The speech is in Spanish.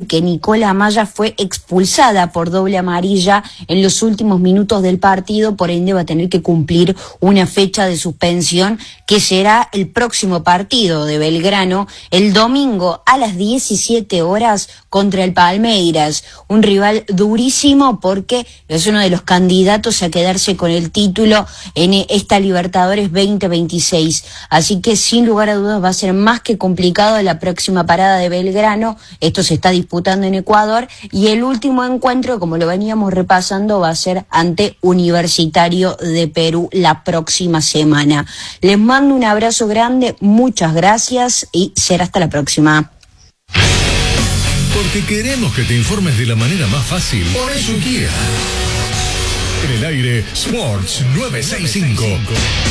que Nicola Amaya fue expulsada por doble amarilla en los últimos minutos del partido, por ende va a tener que cumplir una fecha de suspensión que será el próximo partido de Belgrano el domingo a las 17 horas contra el Palmeiras, un rival durísimo porque es uno de los candidatos a quedarse con el título en esta Libertadores 2026, así que sin lugar a dudas va a ser más que complicado la próxima parada de Belgrano. Esto se está disputando en Ecuador y el último encuentro, como lo veníamos repasando, va a ser ante Universitario de Perú la próxima semana. Les mando un abrazo grande, muchas gracias y será hasta la próxima. Porque queremos que te informes de la manera más fácil. Por eso Kia. En el aire, Sports 965.